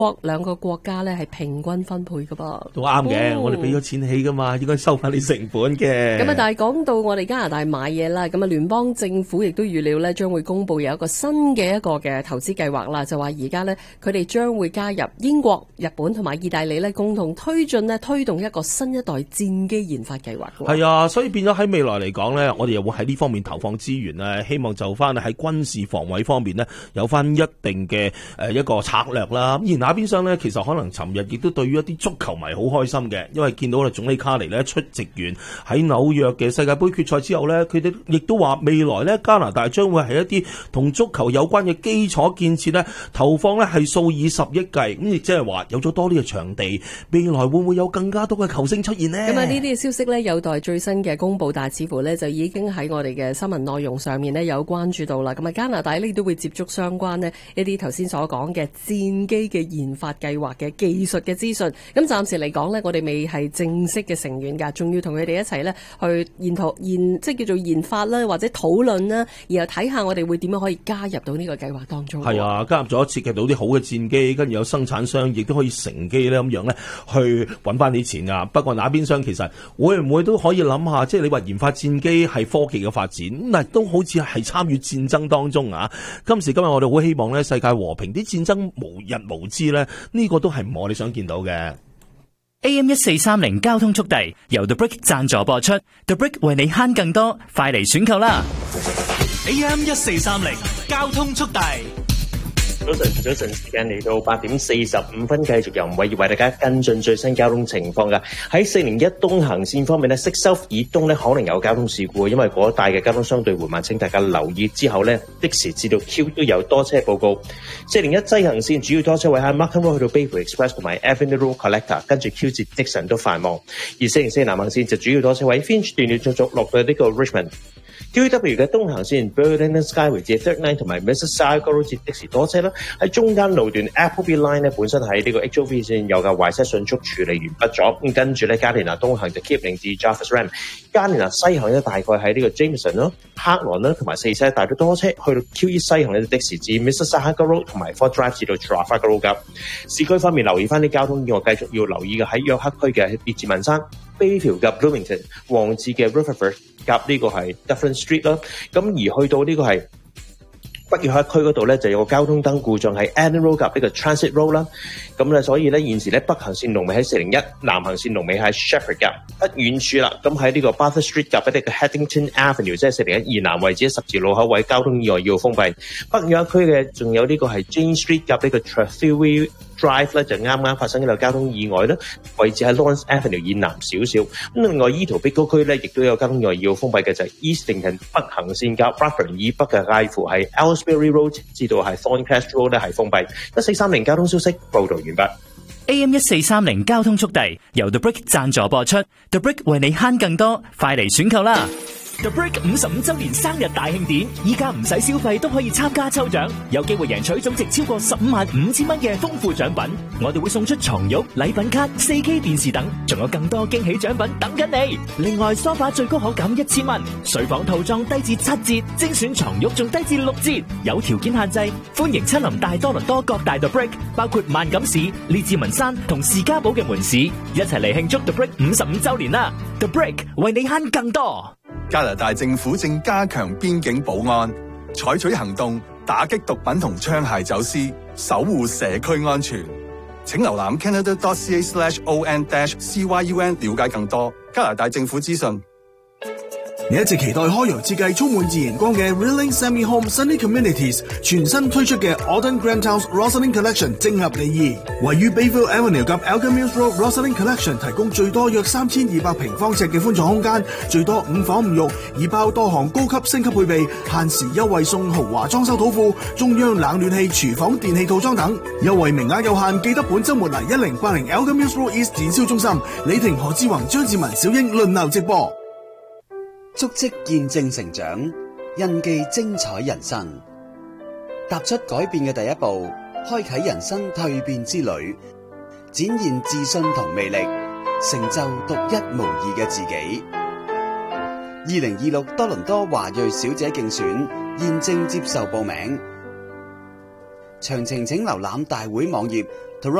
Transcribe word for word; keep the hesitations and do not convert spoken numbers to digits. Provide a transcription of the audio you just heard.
兩個國家咧係平均分配噶噃， 都啱嘅。我哋俾咗錢起噶嘛，應該收翻啲成本嘅。 咁啊，但係講到我哋加拿大買嘢啦，咁啊，聯邦政府亦都預料咧將會公布有一個新嘅一個嘅投資計劃啦，就話而家咧佢哋將會加入英國、日本同埋意大利咧共同推進咧推動一個新一代戰機研發計劃。 係啊，所以變咗喺未來嚟講咧，我哋又會喺呢方面投放資源咧，希望就翻喺軍事防衛方面咧有翻一定嘅誒一個策略啦。咁而那邊廂咧，其實可能尋日亦都對於一啲足球迷好開心嘅，因為見到咧總理卡尼咧出席完喺紐約嘅世界盃決賽之後咧，佢哋亦都話未來咧加拿大將會係一啲同足球有關嘅基礎建設咧投放咧係數以十億計，咁亦即係話有咗多啲嘅場地，未來會唔會有更加多嘅球星出現呢？ 咁啊，呢啲嘅消息咧有待最新嘅公佈，但係似乎咧就已經喺我哋嘅新聞內容上面咧有關注到啦。咁啊，加拿大呢都會接觸相關呢一啲頭先所講嘅戰機嘅研發計劃嘅技術嘅資訊。咁暫時嚟講呢，我哋未係正式嘅成員㗎，仲要同佢哋一齊呢去研討研即係叫做研發啦，或者討論啦，然後睇下我哋會點樣可以加入到呢個計劃當中。 係啊，加入咗設計到啲好嘅戰機，跟住有生產商亦都可以乘機咧咁樣咧去揾翻啲錢啊。不過那邊商其實會唔會都可以諗下，即係你話研發戰機係科技嘅發展，嗱都好似係參與戰爭當中啊。今時今日我哋好希望咧世界和平，啲戰爭無日無之咧，呢個都係唔係我哋想見到嘅。 A M 一四三零交通速遞由 The Brick 贊助播出 ，The Brick 為你慳更多，快嚟選購啦 ！A M 一四三零交通速遞。 早晨，早晨時間嚟到八點四十五分，繼續由吳偉業為大家跟進最新交通情況㗎。喺四零一東行線方面咧，Six South以東咧可能有交通事故，因為嗰帶嘅交通相對緩慢，請大家留意。之後咧的士至到 Q 都有多車報告。四零一西行線主要多車位喺 Markham Road 去到 Bayview Express 同埋 Avenue Road Collector， 跟住 Q 至 Dixon 都繁忙。而四零四南行線就主要多車位 Finch 斷斷續續落到呢個 Richmond。Q W 嘅東行線 Burlington Skyway 至 Third Line 同埋 Mississauga Road 至的士多車啦，喺中間路段 Appleby Line 咧本身喺呢個 H O V 線有架壞車迅速處理完畢咗，咁跟住咧加連拿東行就 Kipling 至 Jarvis Ram， 加連拿西行咧大概喺呢個 Jameson 啦、克蘭啦同埋四西大都多車，去到 Q E 西行咧的士至 Mississauga Road 同埋 Fort Drive 至到 Trafalgar Road 㗎。市區方面留意翻啲交通意外，繼續要留意嘅喺約克區嘅列治文山、Bayview 及 Bloomington、旺志嘅 Rutherford 夾呢個係 Dufferin Street 啦，咁而去到呢個係北約克區嗰度咧就有個交通燈故障喺 Adam Road 夾呢個 Transit Road 啦，咁咧所以咧現時咧北行線龍尾喺四零一，南行線龍尾喺 Shepherd 夾不遠處啦，咁喺呢個 Bathurst Street 夾一啲嘅 Haddington Avenue 即係四零一二南位置十字路口位交通意外要封閉。北約克區嘅仲有呢個係 Jane Street 夾呢個 Trafalgar Drive 咧就啱啱發生一個交通意外啦，位置喺 Lawrence Avenue 以南少少。咁另外怡圖碧高區咧亦都有交通意外要封閉嘅就係 Eastington 北行線夾 Bradford 以北嘅介乎係 Aylesbury Road 至到係 Thorncrest Road 咧係封閉。一四三零交通消息報導完畢。 A M 一四三零交通速遞由 The Brick 贊助播出 ，The Brick 為你慳更多，快嚟選購啦！ The Brick 五十五周年生日大慶典，依家唔使消費都可以參加抽獎，有機會贏取總值超過十五萬五千蚊嘅豐富獎品。我哋會送出床褥、禮品卡、四 K 電視等，仲有更多驚喜獎品等緊你。另外，梳化最高可減一千蚊，睡房套裝低至七折，精選床褥仲低至六折，有條件限制。歡迎親臨大多倫多各大 The Brick， 包括萬錦市、列治文山同士嘉堡嘅門市，一齊嚟慶祝 The Brick 五十五周年啦 ！The Brick 為你慳更多。 加拿大政府正加強邊境保安，採取行動打擊毒品同槍械走私，守護社區安全。請瀏覽 canada dot c a slash o n dash c y u n 了解更多加拿大政府資訊。 你一直期待開揚設計充滿自然光嘅 Rilling Semi Home Sunny Communities 全新推出嘅 Autumn Grand House Rosalind Collection 正合你意。位於 Bayview Avenue 及 Elgin Mills Road Rosalind Collection 提供最多約三千二百平方尺嘅寬敞空間，最多五房五浴，已包多項高級升級配備，限時優惠送豪華裝修土庫、中央冷暖氣、廚房電器套裝等，優惠名額有限，記得本週末嚟一零八零 Elgin Mills Road East 展銷中心，李婷、何志宏、張志文、小英輪流直播。 足跡見證成長，印記精彩人生。踏出改變嘅第一步，開啟人生蛻變之旅，展現自信同魅力，成就獨一無二嘅自己。二零二六多倫多華裔小姐競選現正接受報名， 詳情請瀏覽大會網頁